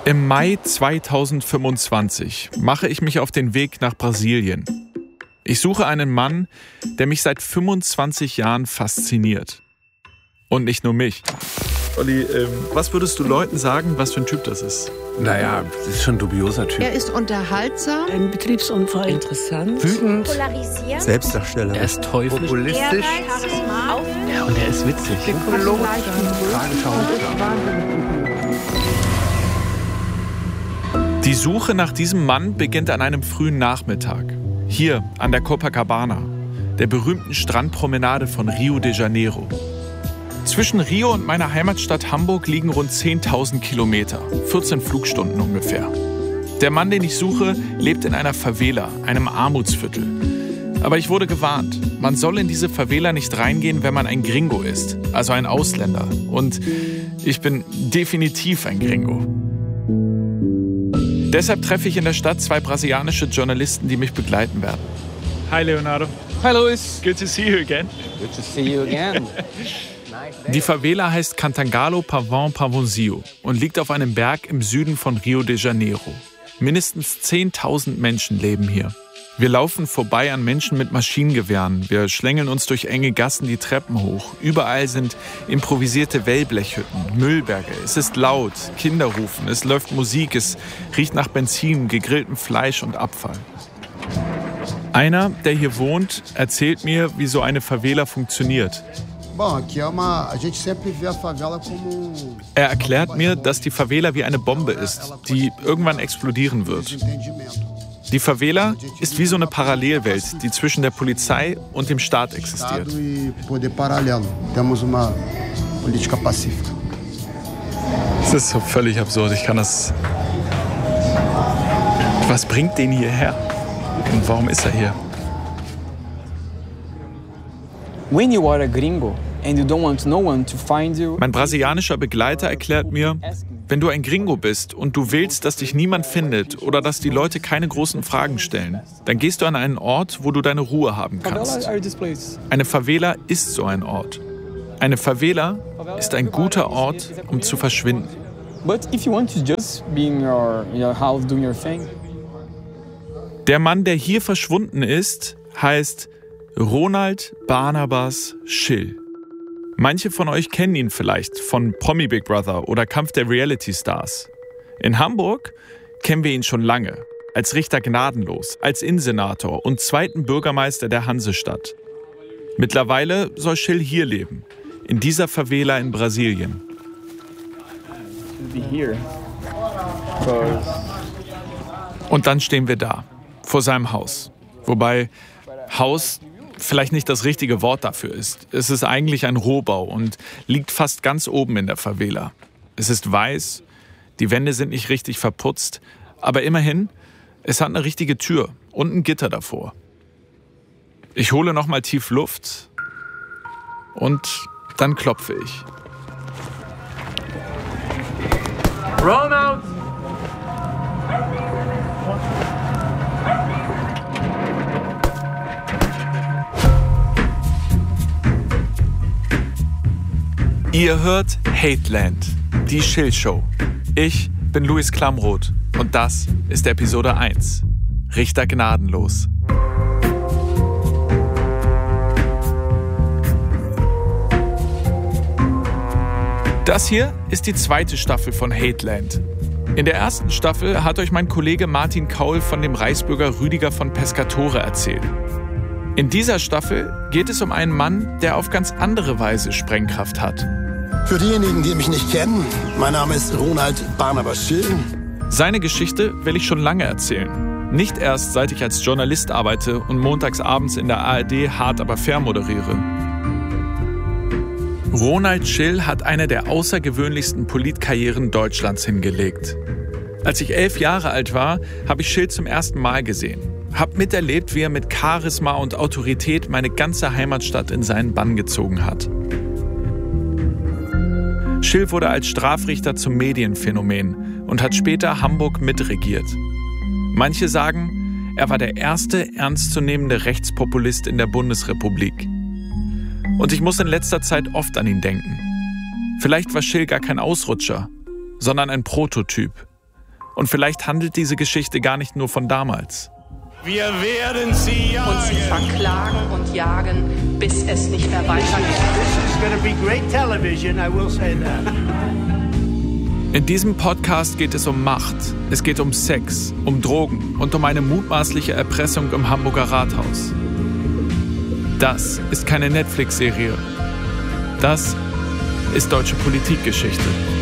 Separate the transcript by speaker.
Speaker 1: Im Mai 2025 mache ich mich auf den Weg nach Brasilien. Ich suche einen Mann, der mich seit 25 Jahren fasziniert. Und nicht nur mich. Olli, was würdest du Leuten sagen, was für ein Typ das ist?
Speaker 2: Naja, das ist schon ein dubioser Typ.
Speaker 3: Er ist unterhaltsam.
Speaker 4: Ein Betriebsunfall.
Speaker 5: Interessant.
Speaker 2: Wütend.
Speaker 5: Polarisiert.
Speaker 2: Selbstdarsteller.
Speaker 4: Er ist teuflisch.
Speaker 2: Populistisch.
Speaker 4: Ja, und er ist witzig.
Speaker 1: Die Suche nach diesem Mann beginnt an einem frühen Nachmittag. Hier an der Copacabana, der berühmten Strandpromenade von Rio de Janeiro. Zwischen Rio und meiner Heimatstadt Hamburg liegen rund 10.000 Kilometer, 14 Flugstunden ungefähr. Der Mann, den ich suche, lebt in einer Favela, einem Armutsviertel. Aber ich wurde gewarnt, man soll in diese Favela nicht reingehen, wenn man ein Gringo ist, also ein Ausländer. Und ich bin definitiv ein Gringo. Deshalb treffe ich in der Stadt zwei brasilianische Journalisten, die mich begleiten werden. Hi Leonardo.
Speaker 6: Hi Luis.
Speaker 1: Good to see you again.
Speaker 6: Good to see you again.
Speaker 1: Die Favela heißt Cantangalo Pavão Pavãozinho und liegt auf einem Berg im Süden von Rio de Janeiro. Mindestens 10.000 Menschen leben hier. Wir laufen vorbei an Menschen mit Maschinengewehren. Wir schlängeln uns durch enge Gassen die Treppen hoch. Überall sind improvisierte Wellblechhütten, Müllberge. Es ist laut, Kinder rufen, es läuft Musik, es riecht nach Benzin, gegrilltem Fleisch und Abfall. Einer, der hier wohnt, erzählt mir, wie so eine Favela funktioniert. Er erklärt mir, dass die Favela wie eine Bombe ist, die irgendwann explodieren wird. Die Favela ist wie so eine Parallelwelt, die zwischen der Polizei und dem Staat existiert. Das ist so völlig absurd. Ich kann das... Was bringt den hierher? Und warum ist er hier?
Speaker 6: When you are a gringo and you don't want no one to find you.
Speaker 1: Mein brasilianischer Begleiter erklärt mir, wenn du ein Gringo bist und du willst, dass dich niemand findet oder dass die Leute keine großen Fragen stellen, dann gehst du an einen Ort, wo du deine Ruhe haben kannst. Eine Favela ist so ein Ort. Eine Favela ist ein guter Ort, um zu verschwinden.
Speaker 6: But if you want to just be in your house doing your thing.
Speaker 1: Der Mann, der hier verschwunden ist, heißt Ronald Barnabas Schill. Manche von euch kennen ihn vielleicht von Promi Big Brother oder Kampf der Reality Stars. In Hamburg kennen wir ihn schon lange, als Richter gnadenlos, als Innensenator und zweiten Bürgermeister der Hansestadt. Mittlerweile soll Schill hier leben, in dieser Favela in Brasilien. Und dann stehen wir da, vor seinem Haus. Wobei Haus vielleicht nicht das richtige Wort dafür ist. Es ist eigentlich ein Rohbau und liegt fast ganz oben in der Favela. Es ist weiß, die Wände sind nicht richtig verputzt, aber immerhin, es hat eine richtige Tür und ein Gitter davor. Ich hole nochmal tief Luft und dann klopfe ich.
Speaker 6: Ronald!
Speaker 1: Ihr hört Hateland, die Schill-Show. Ich bin Luis Klamroth und das ist Episode 1. Richter gnadenlos. Das hier ist die zweite Staffel von Hateland. In der ersten Staffel hat euch mein Kollege Martin Kaul von dem Reichsbürger Rüdiger von Pescatore erzählt. In dieser Staffel geht es um einen Mann, der auf ganz andere Weise Sprengkraft hat.
Speaker 7: Für diejenigen, die mich nicht kennen, mein Name ist Ronald Barnabas Schill.
Speaker 1: Seine Geschichte will ich schon lange erzählen. Nicht erst, seit ich als Journalist arbeite und montags abends in der ARD Hart aber fair moderiere. Ronald Schill hat eine der außergewöhnlichsten Politkarrieren Deutschlands hingelegt. Als ich 11 Jahre alt war, habe ich Schill zum ersten Mal gesehen. Hab miterlebt, wie er mit Charisma und Autorität meine ganze Heimatstadt in seinen Bann gezogen hat. Schill wurde als Strafrichter zum Medienphänomen und hat später Hamburg mitregiert. Manche sagen, er war der erste ernstzunehmende Rechtspopulist in der Bundesrepublik. Und ich muss in letzter Zeit oft an ihn denken. Vielleicht war Schill gar kein Ausrutscher, sondern ein Prototyp. Und vielleicht handelt diese Geschichte gar nicht nur von damals.
Speaker 3: Wir werden sie jagen.
Speaker 5: Und sie verklagen und jagen, bis es nicht mehr weitergeht.
Speaker 3: This is going to be great television, I will say that.
Speaker 1: In diesem Podcast geht es um Macht, es geht um Sex, um Drogen und um eine mutmaßliche Erpressung im Hamburger Rathaus. Das ist keine Netflix-Serie. Das ist deutsche Politikgeschichte.